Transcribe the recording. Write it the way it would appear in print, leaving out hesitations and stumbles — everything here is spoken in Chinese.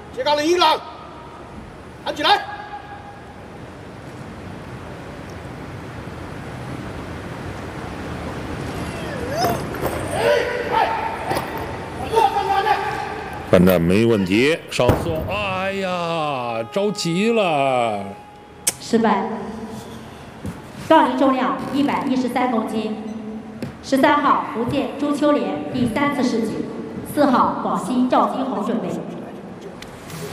接杆铃一朗，喊起来。 反正没问题，上送。哎呀，着急了， 失败。杠铃重量113公斤，13号福建朱秋莲第3次试举，4号广西赵金红准备。